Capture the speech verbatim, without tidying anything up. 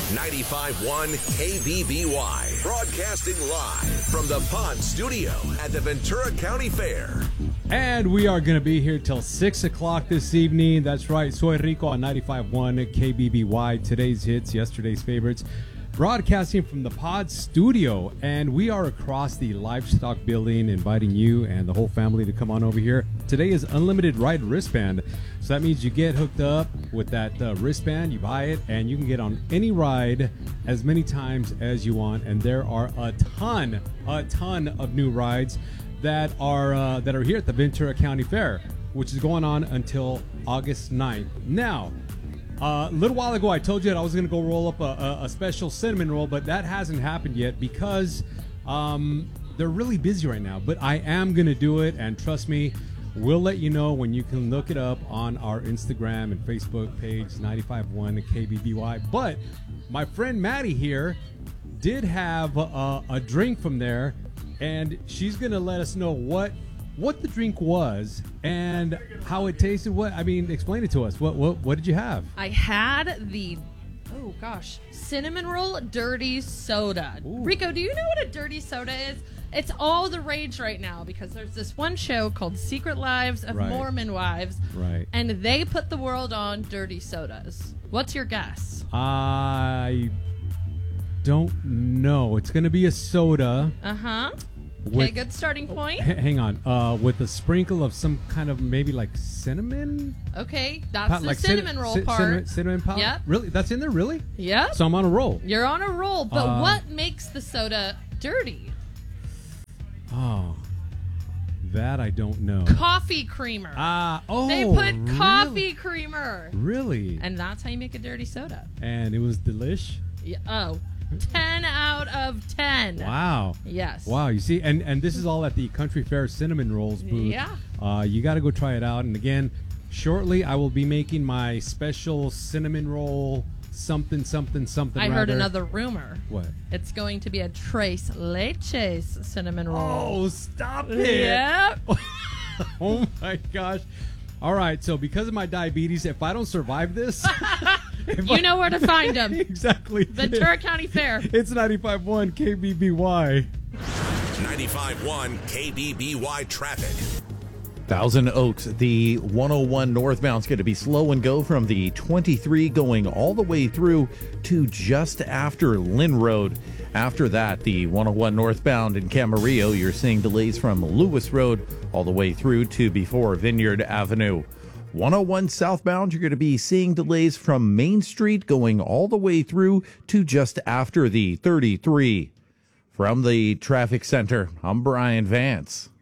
ninety-five point one K B B Y. Broadcasting live from the Pod Studio at the Ventura County Fair. And we are going to be here till six o'clock this evening. That's right. Soy Rico on ninety-five point one K B B Y. Today's hits, yesterday's favorites. Broadcasting from the Pod Studio. And we are across the Livestock Building, inviting you and the whole family to come on over here. Today is Unlimited Ride Wristband. So that means you get hooked up with that uh, wristband, you buy it, and you can get on any ride as many times as you want. And there are a ton, a ton of new rides that are uh, that are here at the Ventura County Fair, which is going on until August ninth. Now, uh, a little while ago, I told you that I was going to go roll up a, a, a special cinnamon roll, but that hasn't happened yet because um, they're really busy right now. But I am going to do it, and trust me, we'll let you know when you can look it up on our Instagram and Facebook page, ninety-five point one K B B Y. But my friend Maddie here did have a, a drink from there, and she's going to let us know what what the drink was and how it tasted. What I mean, explain it to us. What what what did you have? I had the, oh gosh, cinnamon roll dirty soda. Ooh. Rico, do you know what a dirty soda is? It's all the rage right now because there's this one show called Secret Lives of Right. Mormon Wives. Right. And they put the world on dirty sodas. What's your guess? I don't know. It's going to be a soda. Uh-huh. Okay, With- good starting point. H- hang on. Uh, with a sprinkle of some kind of maybe like cinnamon? Okay, that's Pa- the like cinnamon cin- roll cin- part. Cinnamon, cinnamon powder? Yep. Really? That's in there? Really? Yep. So I'm on a roll. You're on a roll. But Uh, what makes the soda dirty? Oh, that I don't know. Coffee creamer. Ah, oh, they put really? coffee creamer. Really? And that's how you make a dirty soda. And it was delish. Yeah, oh, ten out of ten. Wow. Yes. Wow. You see, and and this is all at the Country Fair Cinnamon Rolls booth. Yeah. Uh, you got to go try it out. And again, shortly I will be making my special cinnamon roll something something something. I heard rather. another rumor. What? It's going to be a Tres Leches cinnamon roll. Oh, stop it. Yep. Oh my gosh. All right, so because of my diabetes, if I don't survive this, if You I- know where to find them. Exactly. Ventura County Fair. It's ninety-five point one K B B Y. ninety-five point one K B B Y traffic. Thousand Oaks, the one oh one northbound is going to be slow and go from the twenty-three going all the way through to just after Lynn Road. After that, the one oh one northbound in Camarillo, you're seeing delays from Lewis Road all the way through to before Vineyard Avenue. one oh one southbound, you're going to be seeing delays from Main Street going all the way through to just after the thirty-three. From the traffic center, I'm Brian Vance.